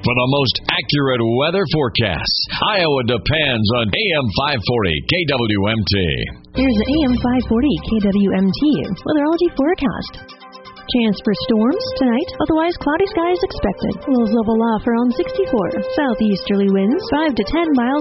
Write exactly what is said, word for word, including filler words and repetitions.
For the most accurate weather forecasts, Iowa depends on A M five forty K W M T. Here's the A M five forty K W M T weatherology forecast. Chance for storms tonight, otherwise cloudy skies expected. Lows level off around sixty-four. Southeasterly winds five to ten miles